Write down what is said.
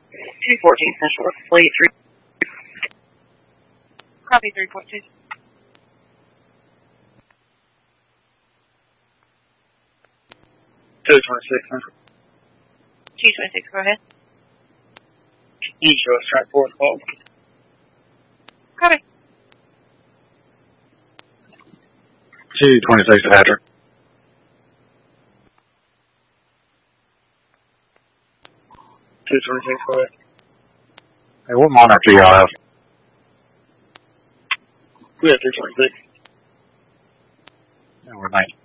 214 Central, Fleet 3. Copy 3.2. 226 Central. 226, go ahead. East US track 4 call. Copy. 226 Patrick. 226, go ahead. Hey, what monitor do y'all have? We have 226. Yeah, we're 19.